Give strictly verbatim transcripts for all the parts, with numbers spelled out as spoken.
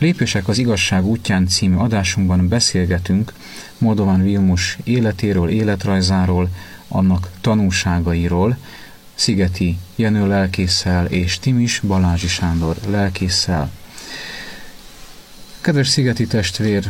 Lépések az igazság útján című adásunkban beszélgetünk Moldován Vilmos életéről, életrajzáról, annak tanúságairól, Szigeti Jenő lelkésszel és Timis Balázsi Sándor lelkésszel. Kedves szigeti testvér,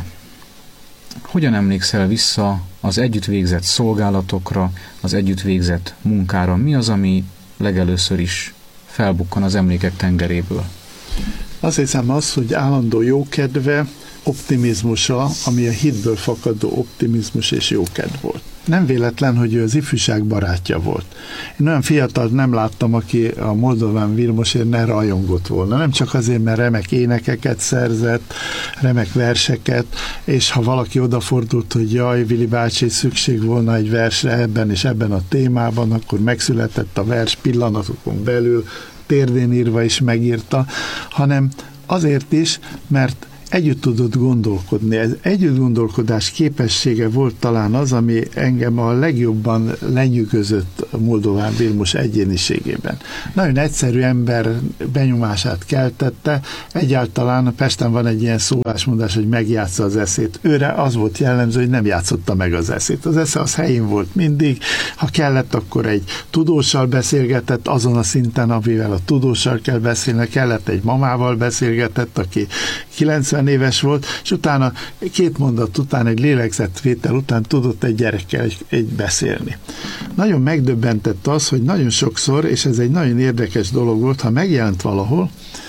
hogyan emlékszel vissza az együtt végzett szolgálatokra, az együtt végzett munkára? Mi az, ami legelőször is felbukkan az emlékek tengeréből? Azt hiszem az, hogy állandó jókedve, optimizmusa, ami a hitből fakadó optimizmus és jókedv volt. Nem véletlen, hogy ő az ifjúság barátja volt. Én olyan fiatalt nem láttam, aki a Moldován Vilmosért ne rajongott volna. Nem csak azért, mert remek énekeket szerzett, remek verseket, és ha valaki odafordult, hogy jaj, Vili bácsi, szükség volna egy versre ebben és ebben a témában, akkor megszületett a vers pillanatokon belül, térdén írva is megírta, hanem azért is, mert együtt tudott gondolkodni. Ez együtt gondolkodás képessége volt talán az, ami engem a legjobban lenyűgözött Moldován Vilmos egyéniségében. Nagyon egyszerű ember benyomását keltette, egyáltalán Pesten van egy ilyen szólásmondás, hogy megjátsza az eszét. Őre az volt jellemző, hogy nem játszotta meg az eszét. Az esze az helyén volt mindig, ha kellett, akkor egy tudóssal beszélgetett azon a szinten, amivel a tudóssal kell beszélni, kellett egy mamával beszélgetett, aki kilencven éves volt, és utána két mondat után, egy lélegzetvétel után tudott egy gyerekkel egy, egy beszélni. Nagyon megdöbbentett az, hogy nagyon sokszor, és ez egy nagyon érdekes dolog volt, ha megjelent valahol,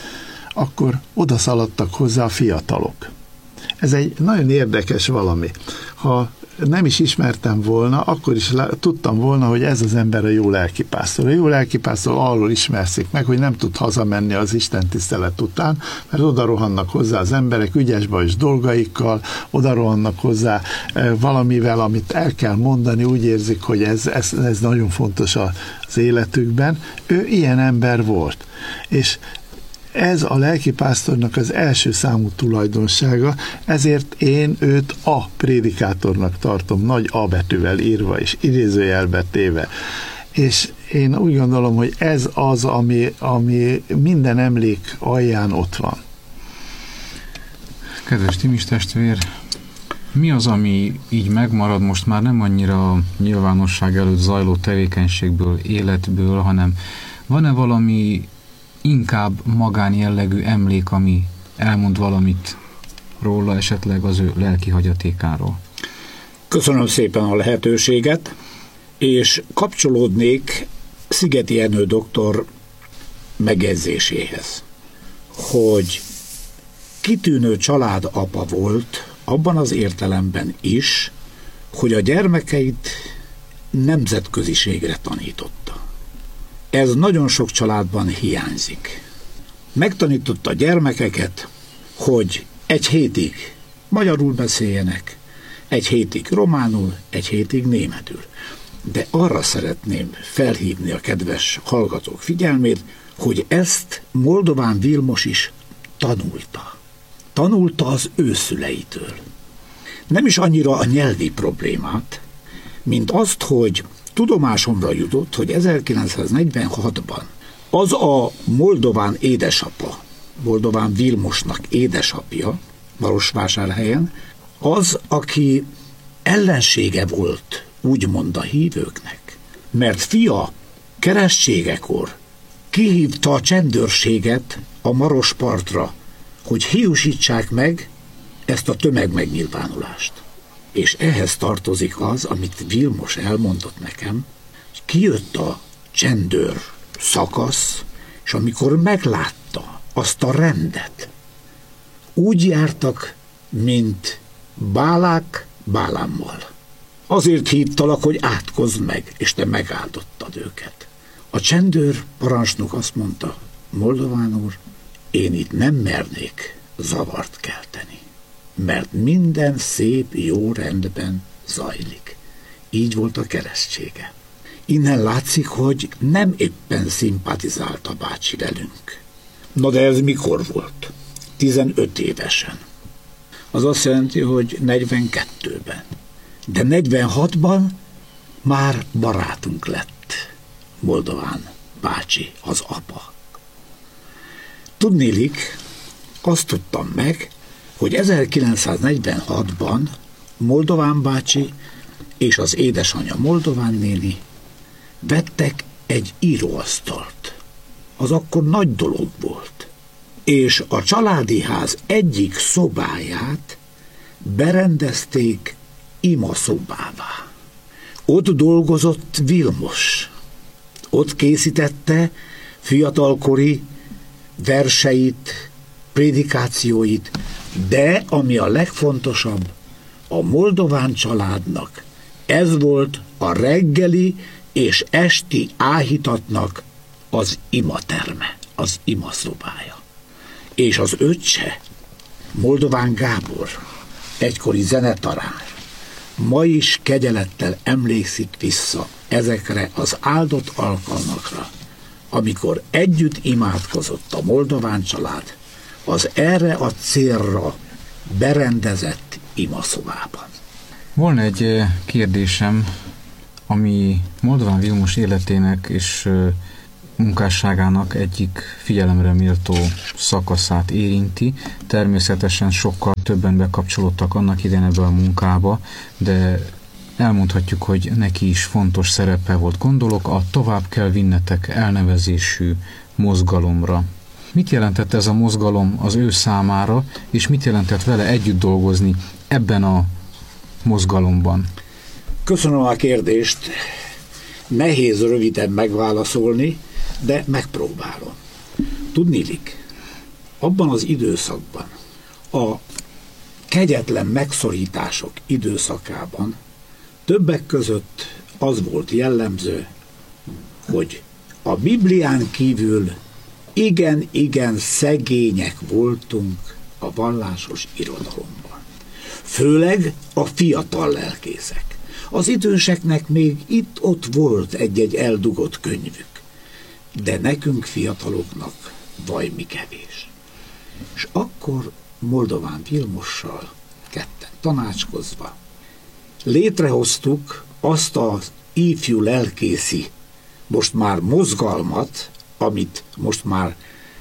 akkor odaszaladtak hozzá a fiatalok. Ez egy nagyon érdekes valami. Ha nem is ismertem volna, akkor is tudtam volna, hogy ez az ember a jó lelkipásztor. A jó lelkipásztor arról ismerszik meg, hogy nem tud hazamenni az istentisztelet után, mert oda rohannak hozzá az emberek ügyes-bajos dolgaikkal, oda rohannak hozzá valamivel, amit el kell mondani, úgy érzik, hogy ez, ez, ez nagyon fontos az életükben. Ő ilyen ember volt. És ez a lelkipásztornak az első számú tulajdonsága, ezért én őt a prédikátornak tartom, nagy A betűvel írva és idézőjelbe téve. És én úgy gondolom, hogy ez az, ami, ami minden emlék alján ott van. Kedves Timis testvér, mi az, ami így megmarad most már nem annyira nyilvánosság előtt zajló tevékenységből, életből, hanem van-e valami inkább magánjellegű emlék, ami elmond valamit róla, esetleg az ő lelki hagyatékáról? Köszönöm szépen a lehetőséget, és kapcsolódnék Szigeti Jenő doktor megjegyzéséhez, hogy kitűnő családapa volt abban az értelemben is, hogy a gyermekeit nemzetköziségre tanította. Ez nagyon sok családban hiányzik. Megtanította a gyermekeket, hogy egy hétig magyarul beszéljenek, egy hétig románul, egy hétig németül. De arra szeretném felhívni a kedves hallgatók figyelmét, hogy ezt Moldován Vilmos is tanulta. Tanulta az őszüleitől. Nem is annyira a nyelvi problémát, mint azt, hogy tudomásomra jutott, hogy ezerkilencszáznegyvenhatban az a Moldován édesapa, Moldován Vilmosnak édesapja, Marosvásárhelyen, az, aki ellensége volt, úgymond a hívőknek. Mert fia keresztségekor kihívta a csendőrséget a Marospartra, hogy hiúsítsák meg ezt a tömegmegnyilvánulást. És ehhez tartozik az, amit Vilmos elmondott nekem, hogy kijött a csendőr szakasz, és amikor meglátta azt a rendet, úgy jártak, mint Bálák Bálámmal. Azért hívtalak, hogy átkozd meg, és te megáldottad őket. A csendőr parancsnok azt mondta, Moldován úr, én itt nem mernék zavart kelteni, mert minden szép, jó rendben zajlik. Így volt a keresztsége. Innen látszik, hogy nem éppen szimpatizált a bácsi velünk. Na de ez mikor volt? tizenöt évesen. Az azt jelenti, hogy negyvenkettőben. De negyvenhatban már barátunk lett Moldován bácsi, az apa. Tudnélik, azt tudtam meg, hogy ezerkilencszáznegyvenhatban Moldován bácsi és az édesanyja Moldován néni vettek egy íróasztalt. Az akkor nagy dolog volt. És a családi ház egyik szobáját berendezték imaszobává. Ott dolgozott Vilmos. Ott készítette fiatalkori verseit, prédikációit, de ami a legfontosabb, a Moldován családnak ez volt a reggeli és esti áhítatnak az imaterme, az imaszobája. És az öccse, Moldován Gábor, egykori zenetanár, ma is kegyelettel emlékszik vissza ezekre az áldott alkalmakra, amikor együtt imádkozott a Moldován család az erre a célra berendezett imaszobában. Volna egy kérdésem, ami Moldován Vilmos életének és munkásságának egyik figyelemre méltó szakaszát érinti. Természetesen sokkal többen bekapcsolódtak annak idején ebbe a munkába, de elmondhatjuk, hogy neki is fontos szerepe volt. Gondolok a Tovább kell vinnetek elnevezésű mozgalomra. Mit jelentett ez a mozgalom az ő számára, és mit jelentett vele együtt dolgozni ebben a mozgalomban? Köszönöm a kérdést. Nehéz röviden megválaszolni, de megpróbálom. Tudniillik, abban az időszakban, a kegyetlen megszorítások időszakában többek között az volt jellemző, hogy a Biblián kívül igen-igen szegények voltunk a vallásos irodalomban. Főleg a fiatal lelkészek. Az időseknek még itt-ott volt egy-egy eldugott könyvük, de nekünk fiataloknak vajmi kevés. És akkor Moldován Vilmossal ketten tanácskozva létrehoztuk azt az ifjú lelkészi, most már mozgalmat, amit most már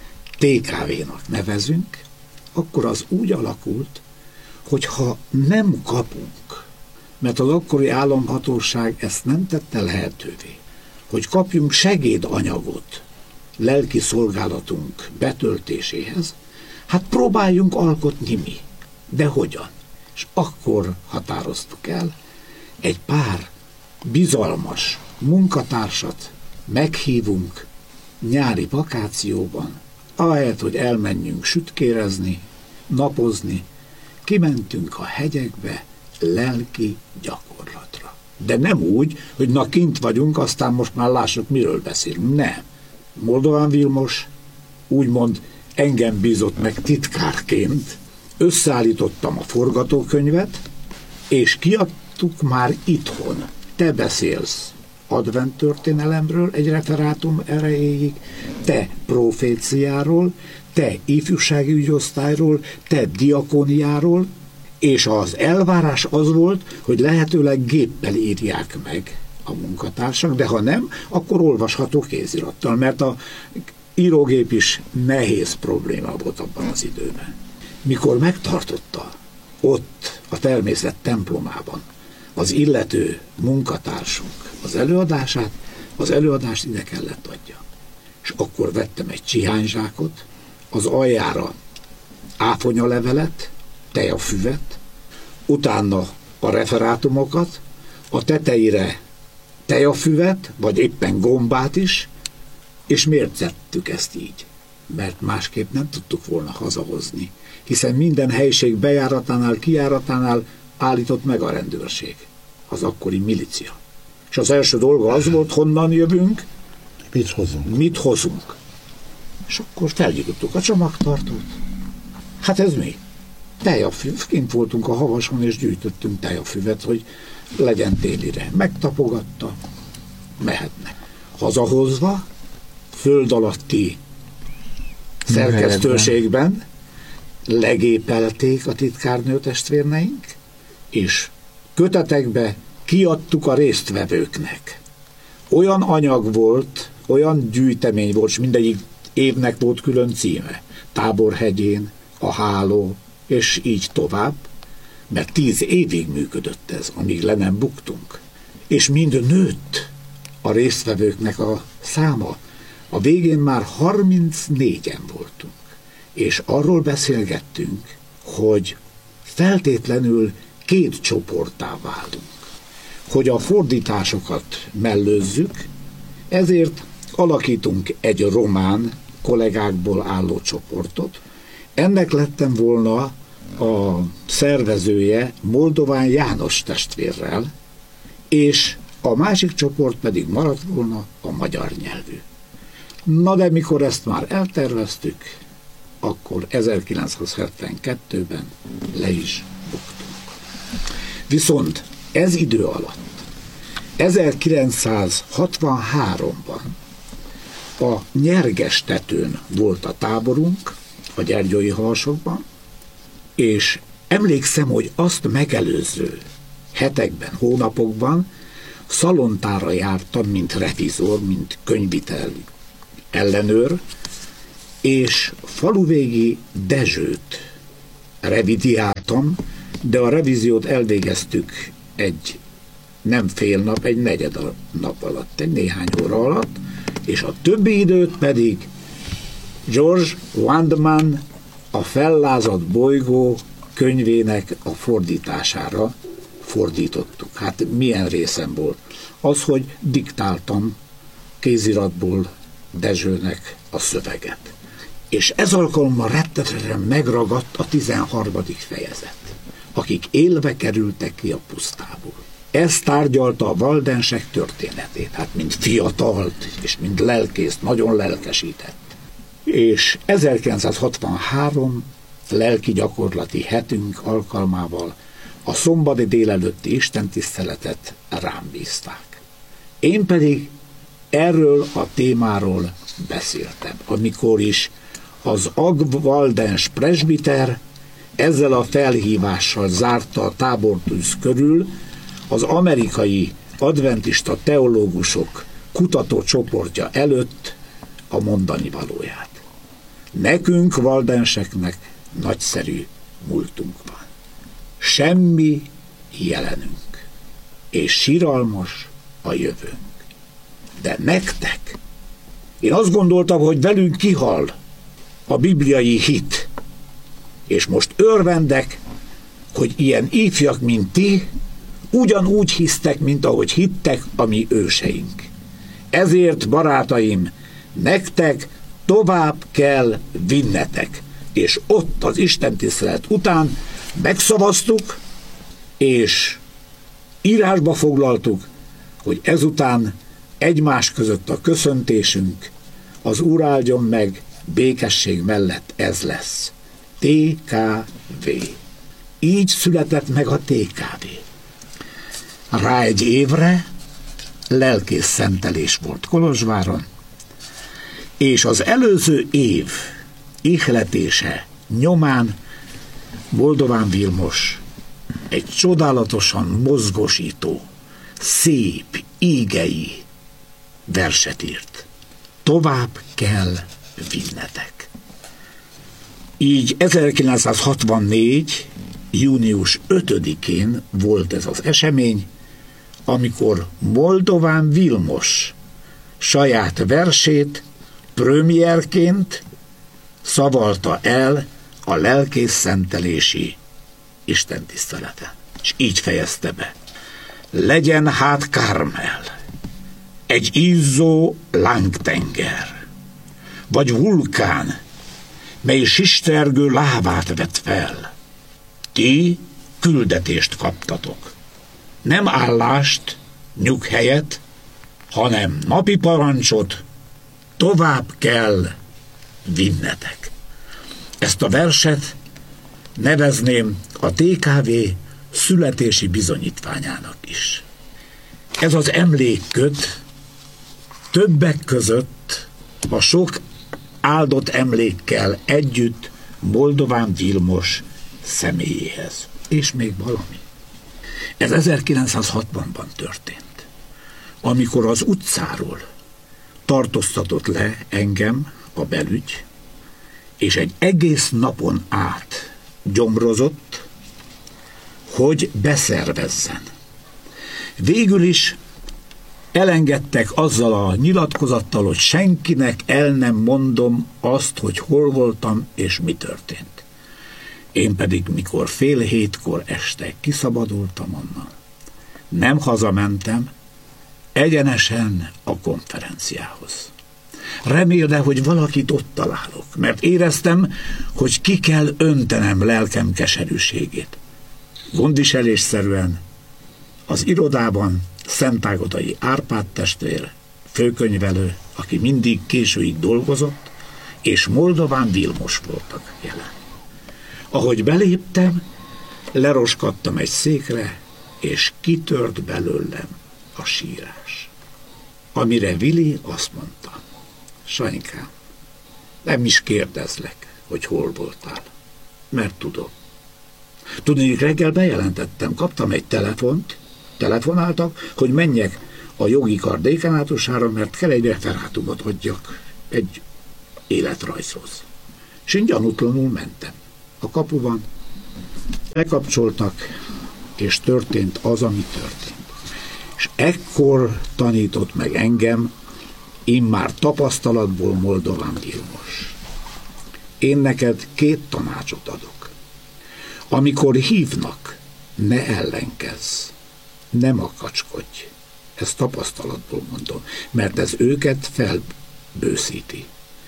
té ká vénak nevezünk, akkor az úgy alakult, hogy ha nem kapunk, mert az akkori államhatóság ezt nem tette lehetővé, hogy kapjunk segédanyagot lelki szolgálatunk betöltéséhez, hát próbáljunk alkotni mi. De hogyan? És akkor határoztuk el, egy pár bizalmas munkatársat meghívunk nyári vakációban, ahelyett, hogy elmenjünk sütkérezni, napozni, kimentünk a hegyekbe lelki gyakorlatra. De nem úgy, hogy na kint vagyunk, aztán most már lássuk, miről beszélünk. Nem. Moldován Vilmos úgymond engem bízott meg titkárként, összeállítottam a forgatókönyvet, és kiadtuk már itthon. Te beszélsz advent történelemről egy referátum erejéig, te proféciáról, te ifjúsági ügyosztályról, te diakóniáról, és az elvárás az volt, hogy lehetőleg géppel írják meg a munkatársak, de ha nem, akkor olvasható kézirattal, mert a írógép is nehéz probléma volt abban az időben. Mikor megtartotta ott a természet templomában az illető munkatársunk az előadását, az előadást ide kellett adja. És akkor vettem egy csihányzsákot, az aljára áfonyalevelet, tejafüvet, utána a referátumokat, a tetejére tejafüvet, vagy éppen gombát is, és miért tettük ezt így? Mert másképp nem tudtuk volna hazahozni, hiszen minden helység bejáratánál, kijáratánál állított meg a rendőrség, az akkori milícia. És az első dolga az volt, honnan jövünk, mit hozunk. Mit hozunk. És akkor felgyújtottuk a csomagtartót. Hát ez mi? Tejafüv. Kint voltunk a havason, és gyűjtöttünk tejafüvet, hogy legyen télire. Megtapogatta, mehetnek. Hazahozva, föld alatti szerkesztőségben legépelték a titkárnő testvérneink, és kötetekbe kiadtuk a résztvevőknek. Olyan anyag volt, olyan gyűjtemény volt, és mindegyik évnek volt külön címe. Táborhegyén, a Háló, és így tovább, mert tíz évig működött ez, amíg le nem buktunk. És mind nőtt a résztvevőknek a száma. A végén már harmincnégyen voltunk, és arról beszélgettünk, hogy feltétlenül két csoporttá válunk, hogy a fordításokat mellőzzük, ezért alakítunk egy román kollégákból álló csoportot. Ennek lettem volna a szervezője Moldován János testvérrel, és a másik csoport pedig maradt volna a magyar nyelvű. Na de mikor ezt már elterveztük, akkor ezerkilencszázhetvenkettőben le is buktunk. Viszont ez idő alatt, ezerkilencszázhatvanháromban a Nyergestetőn volt a táborunk, a Gyergyói Harsokban, és emlékszem, hogy azt megelőző hetekben, hónapokban Szalontára jártam, mint revizor, mint könyvitel ellenőr, és Faluvégi Dezsőt revidiáltam, de a revíziót elvégeztük egy nem fél nap, egy negyed nap alatt, egy néhány óra alatt, és a többi időt pedig George Wandman a Fellázadt bolygó könyvének a fordítására fordítottuk. Hát milyen részem volt? Az, hogy diktáltam kéziratból Dezsőnek a szöveget. És ez alkalommal rettetesen megragadt a tizenharmadik fejezet, akik élve kerültek ki a pusztából. Ez tárgyalta a valdensek történetét, hát mint fiatalt és mint lelkészt, nagyon lelkesített. És ezerkilencszázhatvanhárom lelki gyakorlati hetünk alkalmával a szombati délelőtti istentiszteletet rám bízták. Én pedig erről a témáról beszéltem, amikor is az Agvaldens presbiter ezzel a felhívással zárta a tábortűz körül az amerikai adventista teológusok kutatócsoportja előtt a mondani valóját. Nekünk, valdenseknek nagyszerű múltunk van. Semmi jelenünk, és siralmas a jövőnk. De nektek, én azt gondoltam, hogy velünk kihal a bibliai hit, és most örvendek, hogy ilyen ifjak, mint ti, ugyanúgy hisztek, mint ahogy hittek a mi őseink. Ezért, barátaim, nektek tovább kell vinnetek, és ott az istentisztelet után megszavaztuk, és írásba foglaltuk, hogy ezután egymás között a köszöntésünk, az Úr áldjon meg, békesség mellett ez lesz. té ká vé. Így született meg a té ká vé. Rá egy évre lelkész szentelés volt Kolozsváron, és az előző év ihletése nyomán Moldován Vilmos egy csodálatosan mozgosító, szép, ígei verset írt. Tovább kell vinnetek. Így ezerkilencszázhatvannégy. június ötödikén volt ez az esemény, amikor Moldován Vilmos saját versét premierként szavalta el a lelkészszentelési istentiszteleten. És így fejezte be. Legyen hát Kármel egy izzó lángtenger, vagy vulkán, mely sistergő lávát vet fel. Ti küldetést kaptatok. Nem állást, nyughelyet, hanem napi parancsot, tovább kell vinnetek. Ezt a verset nevezném a té ká vé születési bizonyítványának is. Ez az emlékköt többek között a sok áldott emlékkel együtt Moldován Vilmos személyéhez. És még valami. Ez ezerkilencszázhatvanban történt, amikor az utcáról tartóztatott le engem a belügy, és egy egész napon át gyomrozott, hogy beszervezzen. Végül is elengedtek azzal a nyilatkozattal, hogy senkinek el nem mondom azt, hogy hol voltam és mi történt. Én pedig, mikor fél hétkor este kiszabadultam onnan, nem hazamentem, egyenesen a konferenciához. Remélve, hogy valakit ott találok, mert éreztem, hogy ki kell öntenem lelkem keserűségét. Gondviselésszerűen az irodában Szentágodai Árpád testvér, főkönyvelő, aki mindig későig dolgozott, és Moldován Vilmos voltak jelen. Ahogy beléptem, leroskadtam egy székre, és kitört belőlem a sírás. Amire Vili azt mondta: Sanyikám, nem is kérdezlek, hogy hol voltál, mert tudom. Tudni, reggel bejelentettem, kaptam egy telefont, telefonáltak, hogy menjek a jogi kar dékánátusára, mert kell egy referátumot adjak egy életrajzhoz. És én gyanútlanul mentem. A kapuban lekapcsoltak, és történt az, ami történt. És ekkor tanított meg engem, immár tapasztalatból Moldován Vilmos. Én neked két tanácsot adok. Amikor hívnak, ne ellenkezz, ne makacskodj. Ezt tapasztalatból mondom, mert ez őket felbőszíti.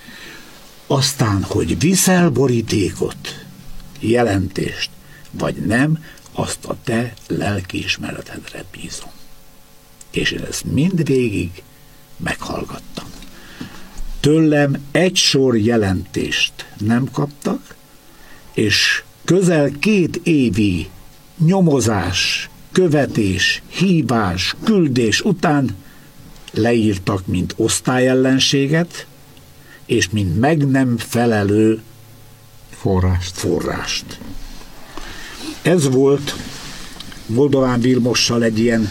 Aztán, hogy viszel borítékot, jelentést, vagy nem, azt a te lelkiismeretedre bízom. És én ezt mindvégig meghallgattam. Tőlem egy sor jelentést nem kaptak, és közel két évi nyomozás, követés, hívás, küldés után leírtak, mint osztályellenséget, és mint meg nem felelő forrást. forrást. Ez volt Moldován Vilmossal egy ilyen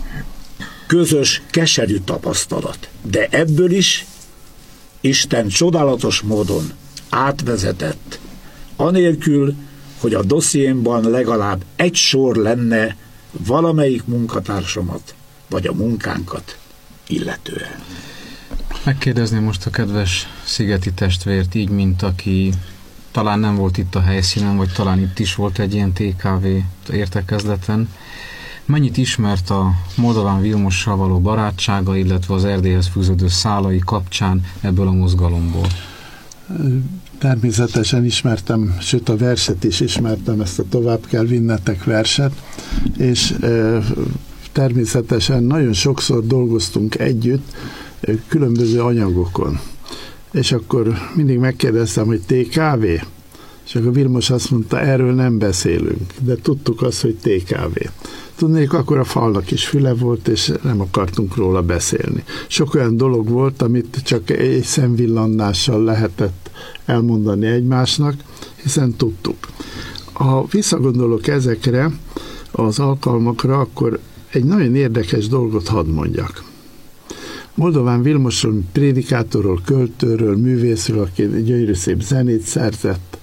közös, keserű tapasztalat. De ebből is Isten csodálatos módon átvezetett, anélkül, hogy a dossziémban legalább egy sor lenne valamelyik munkatársamat, vagy a munkánkat illetően. Megkérdezném most a kedves szigeti testvért, így, mint aki talán nem volt itt a helyszínen, vagy talán itt is volt egy ilyen té ká vé értekezleten. Mennyit ismert a Moldován Vilmossal való barátsága, illetve az Erdélyhez fűződő szálai kapcsán ebből a mozgalomból? Természetesen ismertem, sőt a verset is ismertem, ezt a Tovább kell vinnetek verset, és e, természetesen nagyon sokszor dolgoztunk együtt e, különböző anyagokon. És akkor mindig megkérdeztem, hogy té ká vé? És akkor Vilmos azt mondta, erről nem beszélünk, de tudtuk azt, hogy té ká vé. Tudnék, akkor a falnak is füle volt, és nem akartunk róla beszélni. Sok olyan dolog volt, amit csak egy szemvillannással lehetett elmondani egymásnak, hiszen tudtuk. Ha visszagondolok ezekre az alkalmakra, akkor egy nagyon érdekes dolgot hadd mondjak. Moldován Vilmosról, prédikátorról, költőről, művészről, aki gyönyörű szép zenét szerzett,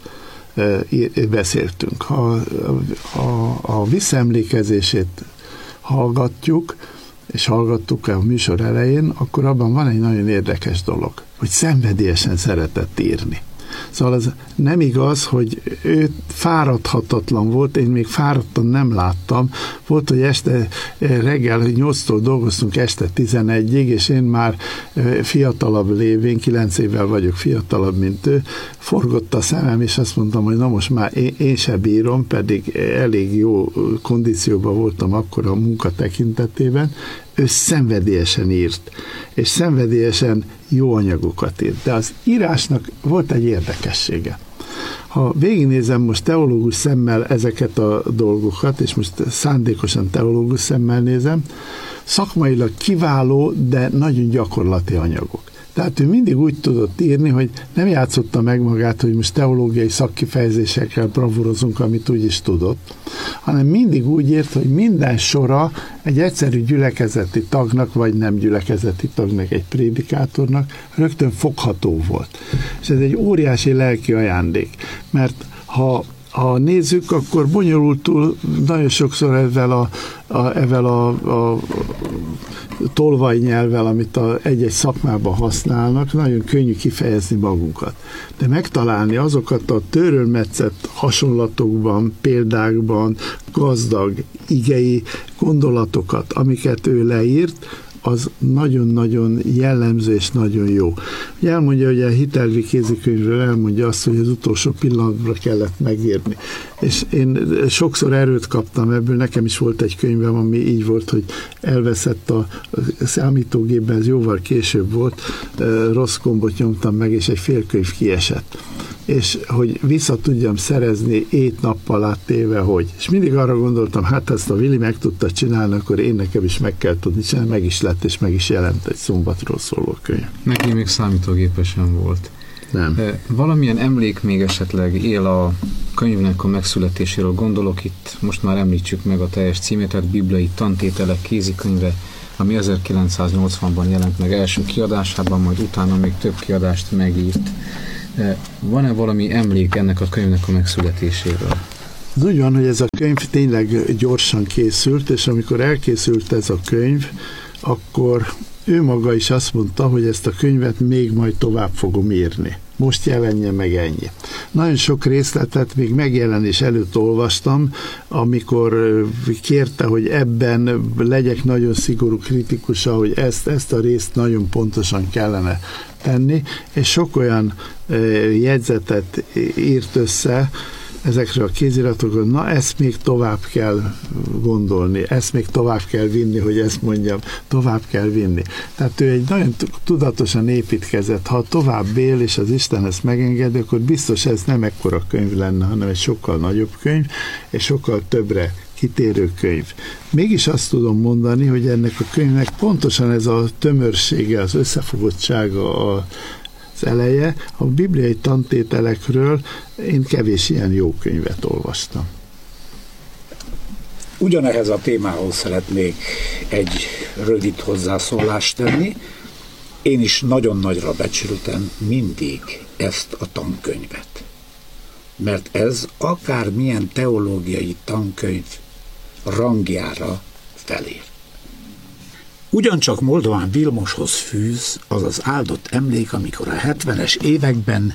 beszéltünk. Ha a, a visszaemlékezését hallgatjuk, és hallgattuk a műsor elején, akkor abban van egy nagyon érdekes dolog, hogy szenvedélyesen szeretett írni. Szóval az nem igaz, hogy ő fáradhatatlan volt, én még fáradtan nem láttam. Volt, hogy este reggel nyolctól dolgoztunk este tizenegyig, és én már fiatalabb lévén, kilenc évvel vagyok fiatalabb, mint ő, forgott a szemem, és azt mondtam, hogy na most már én, én se bírom, pedig elég jó kondícióban voltam akkor a munka tekintetében. Ő szenvedélyesen írt, és szenvedélyesen jó anyagokat írt. De az írásnak volt egy érdekessége. Ha végignézem most teológus szemmel ezeket a dolgokat, és most szándékosan teológus szemmel nézem, szakmailag kiváló, de nagyon gyakorlati anyagok. Tehát ő mindig úgy tudott írni, hogy nem játszotta meg magát, hogy most teológiai szakkifejezésekkel bravúrozunk, amit úgy is tudott, hanem mindig úgy írt, hogy minden sora egy egyszerű gyülekezeti tagnak, vagy nem gyülekezeti tagnak, egy prédikátornak rögtön fogható volt. És ez egy óriási lelki ajándék, mert ha Ha nézzük, akkor bonyolultul nagyon sokszor ezzel a, a, ezzel a, a tolvajnyelvvel, amit a, egy-egy szakmában használnak, nagyon könnyű kifejezni magunkat. De megtalálni azokat a törölmetszett hasonlatokban, példákban, gazdag igei gondolatokat, amiket ő leírt, az nagyon-nagyon jellemző és nagyon jó. Elmondja, hogy a hitelvi kézikönyvről elmondja azt, hogy az utolsó pillanatra kellett megírni. És én sokszor erőt kaptam ebből, nekem is volt egy könyvem, ami így volt, hogy elveszett a számítógépben, ez jóval később volt, rossz gombot nyomtam meg, és egy fél könyv kiesett. És hogy vissza tudjam szerezni ét nappal áttéve, hogy. És mindig arra gondoltam, hát ezt a Vili meg tudta csinálni, akkor én nekem is meg kell tudni csinálni, meg is lett, és meg is jelent egy szombatról szóló könyv. Neki még számítógépesen volt. Nem. De valamilyen emlék még esetleg él a könyvnek a megszületéséről, gondolok itt, most már említsük meg a teljes címét, tehát Bibliai Tantételek kézikönyve, ami ezerkilencszáznyolcvanban jelent meg első kiadásában, majd utána még több kiadást megírt. Van-e valami emlék ennek a könyvnek a megszületéséről? Az úgy van, hogy ez a könyv tényleg gyorsan készült, és amikor elkészült ez a könyv, akkor ő maga is azt mondta, hogy ezt a könyvet még majd tovább fogom írni. Most jelenjen meg ennyi. Nagyon sok részletet még megjelenés előtt olvastam, amikor kérte, hogy ebben legyek nagyon szigorú kritikusa, hogy ezt, ezt a részt nagyon pontosan kellene tenni, és sok olyan jegyzetet írt össze ezekről a kéziratokról, na ezt még tovább kell gondolni, ezt még tovább kell vinni, hogy ezt mondjam, tovább kell vinni. Tehát ő egy nagyon tudatosan építkezett, ha tovább él, és az Isten ezt megengedi, akkor biztos ez nem ekkora könyv lenne, hanem egy sokkal nagyobb könyv, és sokkal többre kitérő könyv. Mégis azt tudom mondani, hogy ennek a könyvnek pontosan ez a tömörsége, az összefogottsága, a az eleje, a bibliai tantételekről én kevés ilyen jó könyvet olvastam. Ugyanehhez a témához szeretnék egy rövid hozzászólást tenni. Én is nagyon nagyra becsültem mindig ezt a tankönyvet. Mert ez akármilyen teológiai tankönyv rangjára felér. Ugyancsak Moldován Vilmoshoz fűz az az áldott emlék, amikor a hetvenes években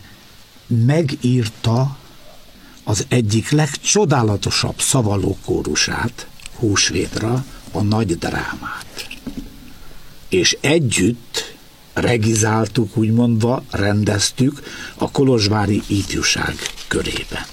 megírta az egyik legcsodálatosabb szavalókórusát húsvétra, a nagy drámát. És együtt regizáltuk, úgy mondva, rendeztük a kolozsvári ifjúság körében.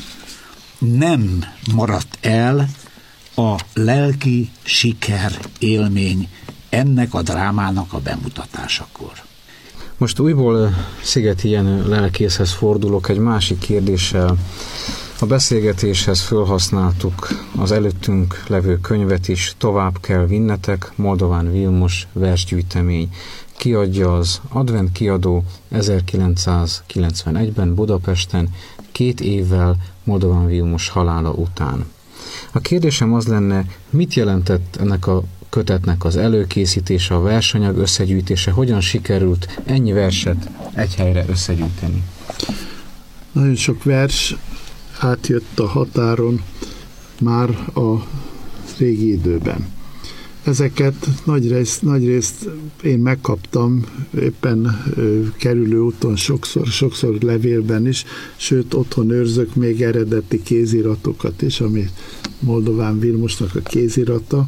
Nem maradt el a lelki siker élmény ennek a drámának a bemutatásakor. Most újból Szigeti Jenő lelkészhez fordulok egy másik kérdéssel. A beszélgetéshez felhasználtuk az előttünk levő könyvet is, Tovább kell vinnetek, Moldován Vilmos versgyűjtemény. Kiadja az Advent kiadó ezerkilencszázkilencvenegyben Budapesten, két évvel Moldován Vilmos halála után. A kérdésem az lenne, mit jelentett ennek a kötetnek az előkészítése, a versanyag összegyűjtése, hogyan sikerült ennyi verset egy helyre összegyűjteni? Nagyon sok vers átjött a határon már a régi időben. Ezeket nagy részt, nagy részt én megkaptam éppen ö, kerülő úton sokszor, sokszor levélben is, sőt otthon őrzök még eredeti kéziratokat is, ami Moldován Vilmosnak a kézirata,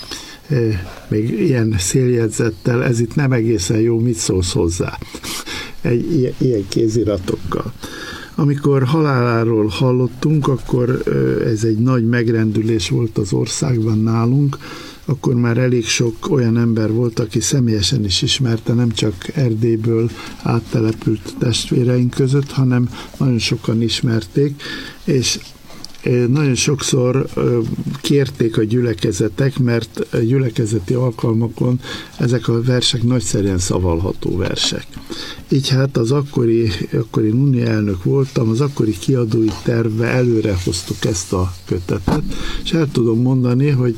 még ilyen széljegyzettel, ez itt nem egészen jó, mit szólsz hozzá, egy ilyen, ilyen kéziratokkal. Amikor haláláról hallottunk, akkor ez egy nagy megrendülés volt az országban nálunk, akkor már elég sok olyan ember volt, aki személyesen is ismerte, nem csak Erdélyből áttelepült testvéreink között, hanem nagyon sokan ismerték, és nagyon sokszor kérték a gyülekezetek, mert a gyülekezeti alkalmakon ezek a versek nagyszerűen szavalható versek. Így hát az akkori, akkori Nuni elnök voltam, az akkori kiadói tervbe előre hoztuk ezt a kötetet, és el tudom mondani, hogy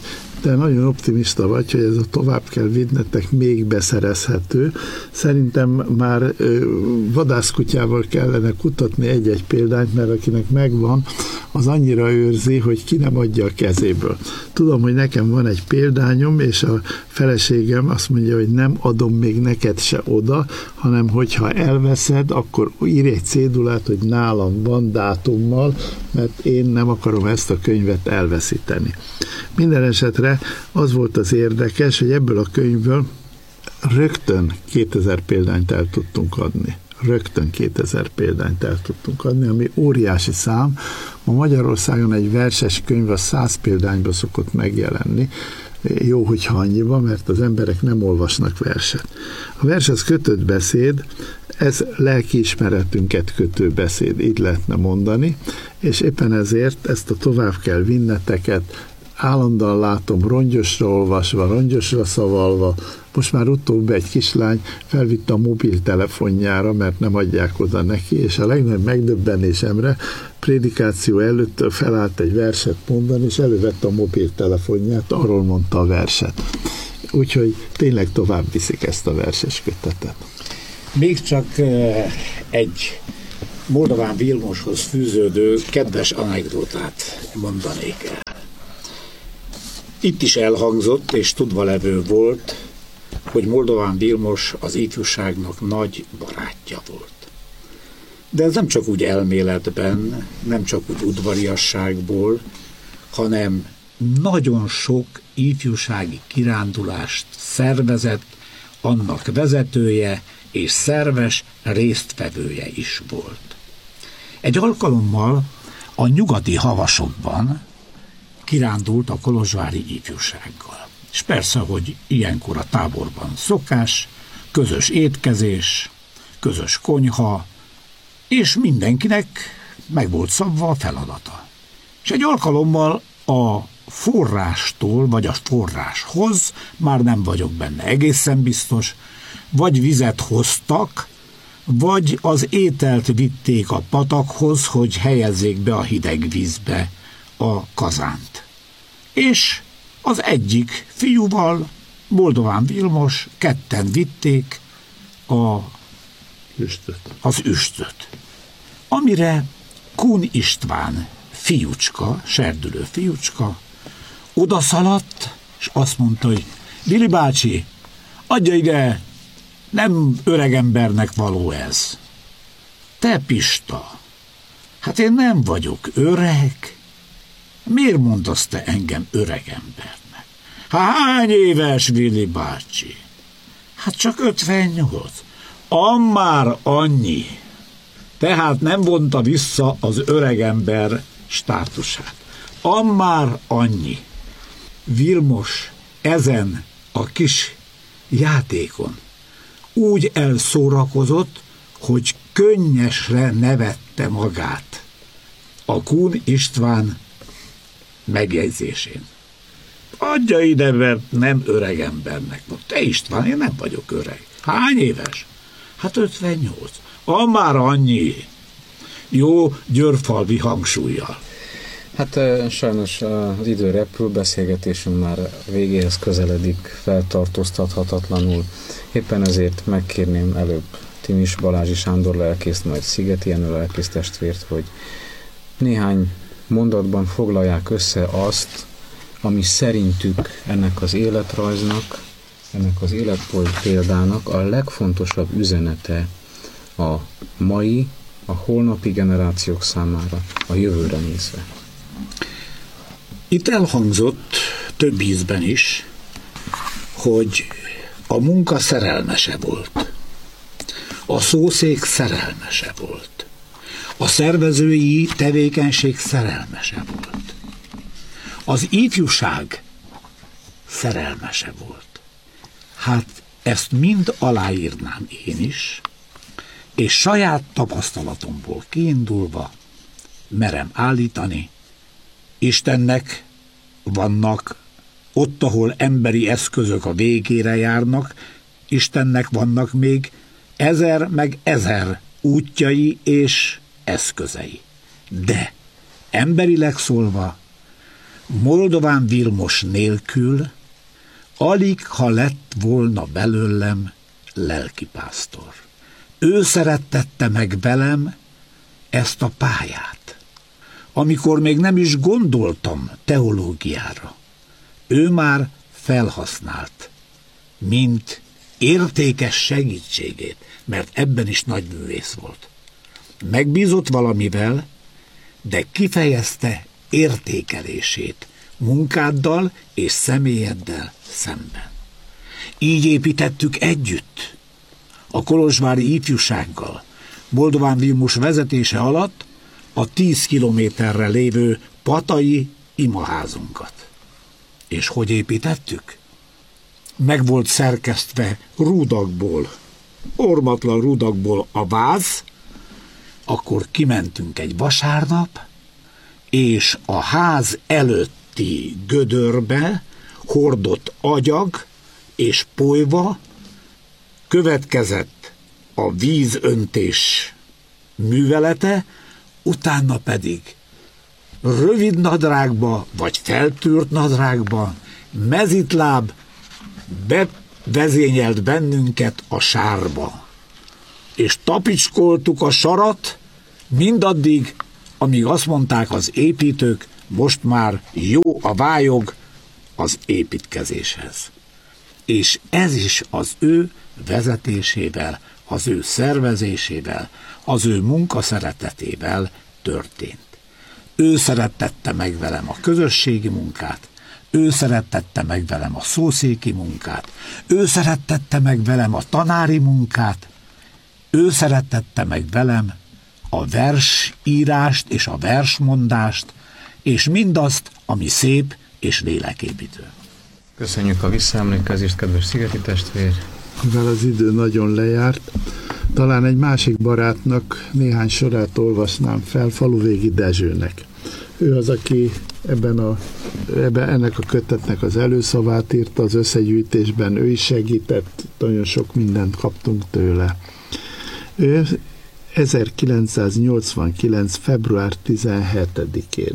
te nagyon optimista vagy, hogy ez a tovább kell vinnetek még beszerezhető. Szerintem már vadászkutyával kellene kutatni egy-egy példányt, mert akinek megvan, az annyira őrzi, hogy ki nem adja a kezéből. Tudom, hogy nekem van egy példányom, és a feleségem azt mondja, hogy nem adom még neked se oda, hanem hogyha elveszed, akkor írj egy cédulát, hogy nálam van dátummal, mert én nem akarom ezt a könyvet elveszíteni. Minden esetre az volt az érdekes, hogy ebből a könyvből rögtön kétezer példányt el tudtunk adni. Rögtön kétezer példányt el tudtunk adni, ami óriási szám. Ma Magyarországon egy verses könyv a száz példányba szokott megjelenni. Jó, hogyha annyiban, mert az emberek nem olvasnak verset. A vers az kötött beszéd, ez lelkiismeretünket kötő beszéd, így lehetne mondani, és éppen ezért ezt a tovább kell vinneteket állandóan látom rongyosra olvasva, rongyosra szavalva. Most már utóbb egy kislány felvitte a mobiltelefonjára, mert nem adják oda neki, és a legnagyobb megdöbbenésemre prédikáció előtt felállt egy verset mondani, és elővette a mobiltelefonját, arról mondta a verset. Úgyhogy tényleg tovább viszik ezt a verses kötetet. Még csak egy Moldován Vilmoshoz fűződő kedves anekdotát mondanék el. Itt is elhangzott, és tudvalevő volt, hogy Moldován Vilmos az ifjúságnak nagy barátja volt. De ez nem csak úgy elméletben, nem csak úgy udvariasságból, hanem nagyon sok ifjúsági kirándulást szervezett, annak vezetője és szerves résztvevője is volt. Egy alkalommal a nyugati havasokban kirándult a kolozsvári ifjúsággal. És persze, hogy ilyenkor a táborban szokás, közös étkezés, közös konyha, és mindenkinek meg volt szabva a feladata. És egy alkalommal a forrástól, vagy a forráshoz, már nem vagyok benne egészen biztos, vagy vizet hoztak, vagy az ételt vitték a patakhoz, hogy helyezzék be a hideg vízbe a kazánt. És az egyik fiúval, Moldován Vilmos, ketten vitték a, üstöt. az üstöt. Amire Kun István fiúcska, serdülő fiúcska, odaszaladt, és azt mondta, hogy Vili bácsi, adja ide, nem öregembernek való ez. Te Pista, hát én nem vagyok öreg. Miért mondasz te engem öregembernek? Hány éves, Vili bácsi? Hát csak ötvennyolc. Ammár annyi. Tehát nem vonta vissza az öregember státusát. Ammár annyi. Vilmos ezen a kis játékon úgy elszórakozott, hogy könnyesre nevette magát a Kun István megjegyzésén. Adja ide, mert nem öreg embernek. Te István, én nem vagyok öreg. Hány éves? Hát ötvennyolc. Ah, már annyi. Jó győrfalvi hangsúllyal. Hát sajnos az idő repül, beszélgetésünk már végéhez közeledik, feltartóztathatatlanul. Éppen ezért megkérném előbb Timis Balázsi Sándor lelkészt, majd Szigeti Jenő lelkész testvért, hogy néhány mondatban foglalják össze azt, ami szerintük ennek az életrajznak, ennek az életpéldának a legfontosabb üzenete a mai, a holnapi generációk számára, a jövőre nézve. Itt elhangzott több ízben is, hogy a munka szerelmese volt. A szószék szerelmese volt. A szervezői tevékenység szerelmese volt. Az ifjúság szerelmese volt. Hát ezt mind aláírnám én is, és saját tapasztalatomból kiindulva merem állítani, Istennek vannak ott, ahol emberi eszközök a végére járnak, Istennek vannak még ezer meg ezer útjai és eszközei. De emberileg szólva Moldován Vilmos nélkül alig, ha lett volna belőlem lelkipásztor. Ő szerettette meg velem ezt a pályát, amikor még nem is gondoltam teológiára. Ő már felhasznált, mint értékes segítségét, mert ebben is nagy művész volt. Megbízott valamivel, de kifejezte értékelését munkáddal és személyeddel szemben. Így építettük együtt, a kolozsvári ifjúsággal, Moldován Vilmos vezetése alatt a tíz kilométerre lévő patai imaházunkat. És hogy építettük? Meg volt szerkesztve rúdakból, ormatlan rúdakból a váz, akkor kimentünk egy vasárnap, és a ház előtti gödörbe hordott agyag és polyva következett a vízöntés művelete, utána pedig rövid nadrágba, vagy feltűrt nadrágba, mezitláb bevezényelt bennünket a sárba. És tapicskoltuk a sarat, mindaddig, amíg azt mondták az építők, most már jó a vályog az építkezéshez. És ez is az ő vezetésével, az ő szervezésével, az ő munkaszeretetével történt. Ő szerettette meg velem a közösségi munkát, ő szerettette meg velem a szószéki munkát, ő szerettette meg velem a tanári munkát, ő szerettette meg velem a versírást és a versmondást, és mindazt, ami szép és léleképítő. Köszönjük a visszaemlékezést, kedves szigeti testvér! Mivel az idő nagyon lejárt, talán egy másik barátnak néhány sorát olvasnám fel, Faluvégi Dezsőnek. Ő az, aki ebben a, ebben, ennek a kötetnek az előszavát írta, az összegyűjtésben ő is segített, nagyon sok mindent kaptunk tőle. Ő ezerkilencszáznyolcvankilenc. február tizenhetedikén.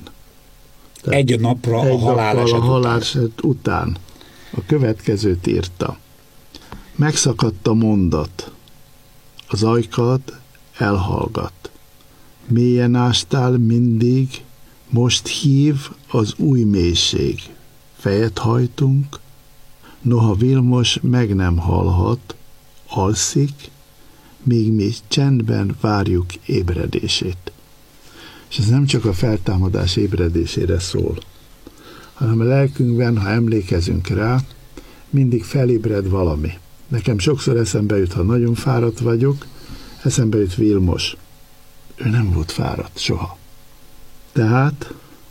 Egy napra egy a haláleset a haláleset után. után a következőt írta. Megszakadt a mondat, az ajkad elhallgat. Mélyen ástál mindig, most hív az új mélység. Fejet hajtunk, noha Vilmos meg nem halhat, alszik, míg mi csendben várjuk ébredését. És ez nem csak a feltámadás ébredésére szól, hanem a lelkünkben, ha emlékezünk rá, mindig felébred valami. Nekem sokszor eszembe jut, ha nagyon fáradt vagyok, eszembe jut Vilmos. Ő nem volt fáradt soha. Tehát,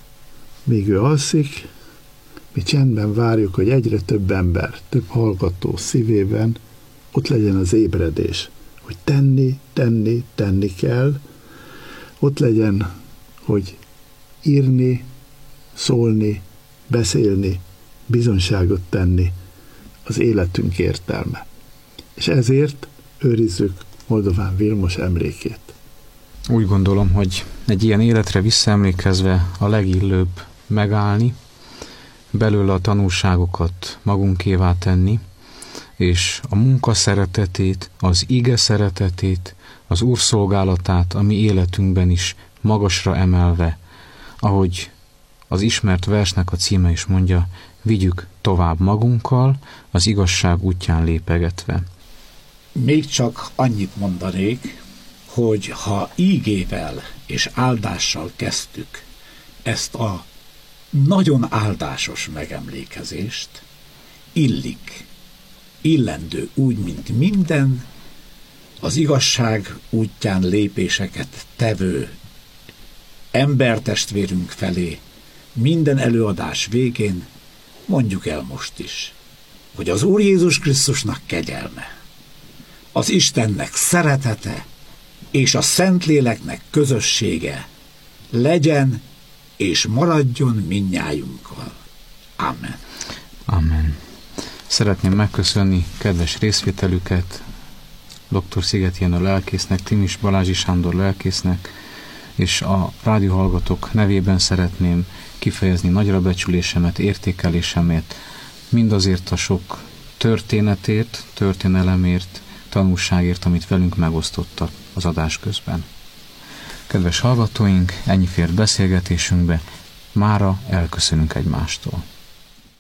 míg ő alszik, mi csendben várjuk, hogy egyre több ember, több hallgató szívében ott legyen az ébredés, hogy tenni, tenni, tenni kell, ott legyen, hogy írni, szólni, beszélni, bizonyságot tenni, az életünk értelme. És ezért őrizzük Moldován Vilmos emlékét. Úgy gondolom, hogy egy ilyen életre visszaemlékezve a legillőbb megállni, belőle a tanulságokat magunkévá tenni, és a munka szeretetét, az ige szeretetét, az Úr szolgálatát a mi életünkben is magasra emelve, ahogy az ismert versnek a címe is mondja, vigyük tovább magunkkal, az igazság útján lépegetve. Még csak annyit mondanék, hogy ha ígével és áldással kezdtük ezt a nagyon áldásos megemlékezést, illik, illendő úgy, mint minden az igazság útján lépéseket tevő embertestvérünk felé minden előadás végén mondjuk el most is, hogy az Úr Jézus Krisztusnak kegyelme, az Istennek szeretete és a Szentléleknek közössége legyen és maradjon mindnyájunkkal. Amen. Amen. Szeretném megköszönni kedves részvételüket dr. Szigeti Jenő lelkésznek, Timis Balázsi Sándor lelkésznek, és a rádióhallgatók nevében szeretném kifejezni nagyra becsülésemet, értékelésemet, mindazért a sok történetért, történelemért, tanulságért, amit velünk megosztottak az adás közben. Kedves hallgatóink, ennyi fért beszélgetésünkbe, mára elköszönünk egymástól.